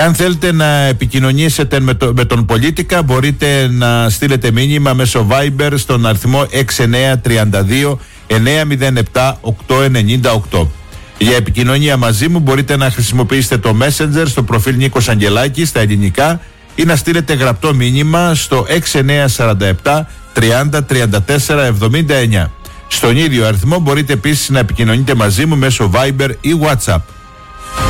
Εάν θέλετε να επικοινωνήσετε με τον Πολίτικα, μπορείτε να στείλετε μήνυμα μέσω Viber στον αριθμό 6932 907 898. Για επικοινωνία μαζί μου μπορείτε να χρησιμοποιήσετε το Messenger στο προφίλ Νίκος Αγγελάκης στα ελληνικά ή να στείλετε γραπτό μήνυμα στο 6947 30 34 79. Στον ίδιο αριθμό μπορείτε επίσης να επικοινωνείτε μαζί μου μέσω Viber ή WhatsApp.